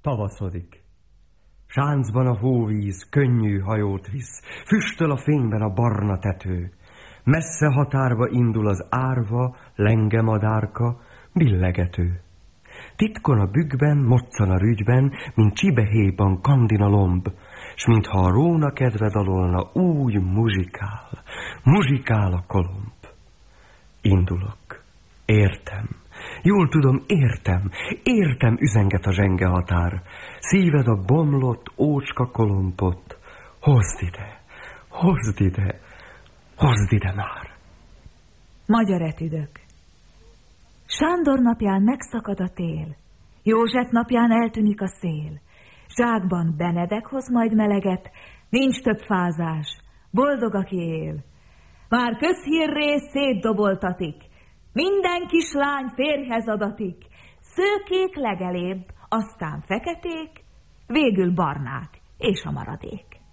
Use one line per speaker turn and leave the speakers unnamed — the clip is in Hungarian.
Tavaszodik. Sáncban a hóvíz könnyű hajót visz, füstöl a fényben a barna tető. Messze határba indul az árva, lenge madárka, billegető. Titkon a bükkben, moccan a rügyben, mint csibehéjban kandina lomb, s mintha a róna kedve dalolna, úgy muzsikál a kolomb. Indulok. Értem. Jól tudom, értem üzenget a zsenge határ. Szíved a bomlott ócska kolompot. Hozd ide már.
Magyar etüdök. Sándor napján megszakad a tél, József napján eltűnik a szél, zsákban Benedek hoz majd meleget, nincs több fázás, boldog, aki él. Már közhírré szétdoboltatik, minden kislány férjhez adatik, szőkék legelébb, aztán feketék, végül barnák és a maradék.